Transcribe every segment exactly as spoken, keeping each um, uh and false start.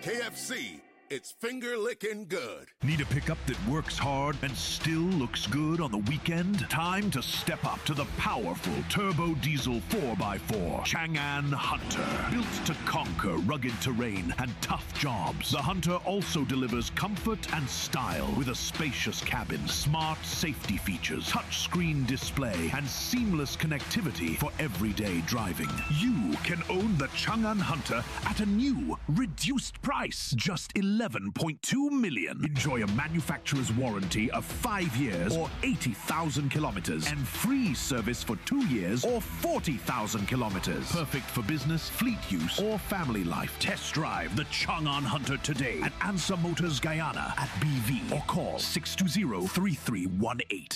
K F C, it's finger-licking good. Need a pickup that works hard and still looks good on the weekend? Time to step up to the powerful turbo diesel four by four Chang'an Hunter. Built to conquer rugged terrain and tough jobs, the Hunter also delivers comfort and style with a spacious cabin, smart safety features, touchscreen display, and seamless connectivity for everyday driving. You can own the Chang'an Hunter at a new, reduced price, just eleven point two million dollars. Enjoy a manufacturer's warranty of five years or eighty thousand kilometers and free service for two years or forty thousand kilometers. Perfect for business, fleet use, or family life. Test drive the Chang'an Hunter today at Ansa Motors Guyana at B V or call six two zero, three three one eight.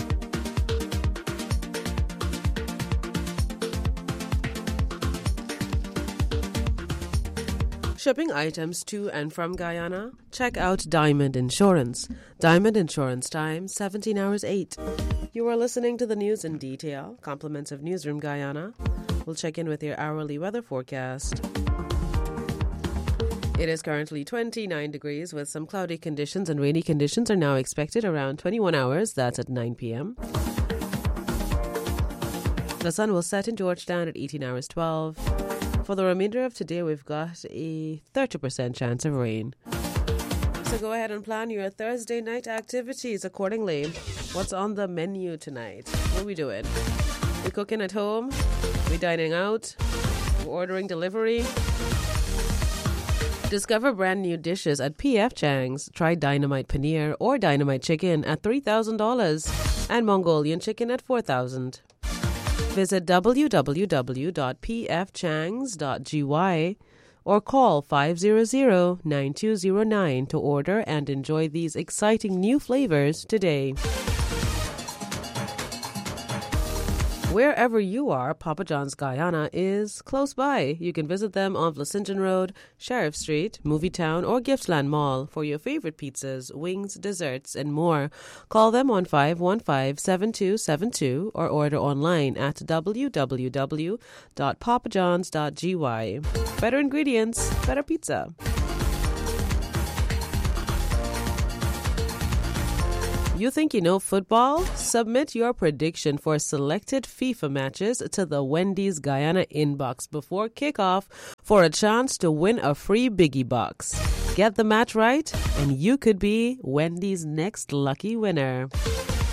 Shipping items to and from Guyana? Check out Diamond Insurance. Diamond Insurance time, seventeen hours eight. You are listening to the news in detail. Compliments of Newsroom Guyana. We'll check in with your hourly weather forecast. It is currently twenty-nine degrees with some cloudy conditions, and rainy conditions are now expected around twenty-one hours. That's at nine p.m. The sun will set in Georgetown at eighteen hours twelve. For the remainder of today, we've got a thirty percent chance of rain. So go ahead and plan your Thursday night activities accordingly. What's on the menu tonight? What are we doing? We cooking at home? We dining out? We're ordering delivery? Discover brand new dishes at P F Chang's. Try Dynamite Paneer or Dynamite Chicken at three thousand dollars and Mongolian Chicken at four thousand dollars. Visit w w w dot p f changs dot g y or call five hundred, nine two zero nine to order and enjoy these exciting new flavors today. Wherever you are, Papa John's Guyana is close by. You can visit them on Vlasinton Road, Sheriff Street, Movietown, or Giftland Mall for your favorite pizzas, wings, desserts, and more. Call them on five one five, seven two seven two or order online at w w w dot papa johns dot g y. Better ingredients, better pizza. You think you know football? Submit your prediction for selected FIFA matches to the Wendy's Guyana inbox before kickoff for a chance to win a free Biggie Box. Get the match right, and you could be Wendy's next lucky winner.